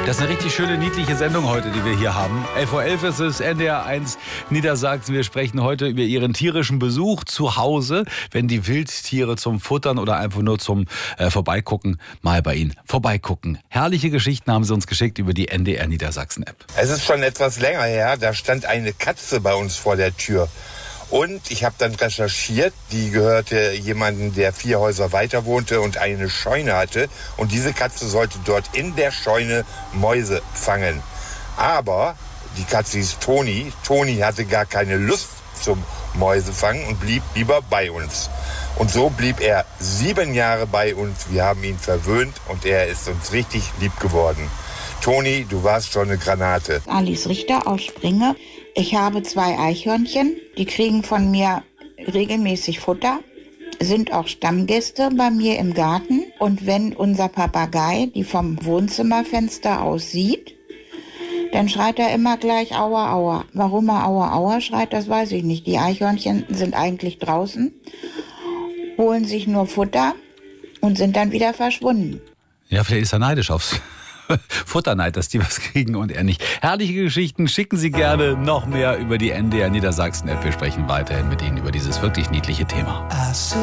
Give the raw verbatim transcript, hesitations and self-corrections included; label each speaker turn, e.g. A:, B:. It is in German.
A: Das ist eine richtig schöne, niedliche Sendung heute, die wir hier haben. elf Uhr elf ist es, N D R eins Niedersachsen. Wir sprechen heute über Ihren tierischen Besuch zu Hause, wenn die Wildtiere zum Futtern oder einfach nur zum äh, Vorbeigucken mal bei Ihnen vorbeigucken. Herrliche Geschichten haben Sie uns geschickt über die N D R Niedersachsen-App.
B: Es ist schon etwas länger her, da stand eine Katze bei uns vor der Tür. Und ich habe dann recherchiert, die gehörte jemandem, der vier Häuser weiter wohnte und eine Scheune hatte. Und diese Katze sollte dort in der Scheune Mäuse fangen. Aber die Katze hieß Toni. Toni hatte gar keine Lust zum Mäusefangen und blieb lieber bei uns. Und so blieb er sieben Jahre bei uns. Wir haben ihn verwöhnt und er ist uns richtig lieb geworden. Toni, du warst schon eine Granate.
C: Alice Richter aus Springe. Ich habe zwei Eichhörnchen, die kriegen von mir regelmäßig Futter, sind auch Stammgäste bei mir im Garten. Und wenn unser Papagei die vom Wohnzimmerfenster aus sieht, dann schreit er immer gleich Aua, Aua. Warum er Aua, Aua schreit, das weiß ich nicht. Die Eichhörnchen sind eigentlich draußen, holen sich nur Futter und sind dann wieder verschwunden.
A: Ja, vielleicht ist er neidisch aufs Futterneid, dass die was kriegen und er nicht. Herrliche Geschichten, schicken Sie gerne noch mehr über die N D R Niedersachsen-App. Wir sprechen weiterhin mit Ihnen über dieses wirklich niedliche Thema.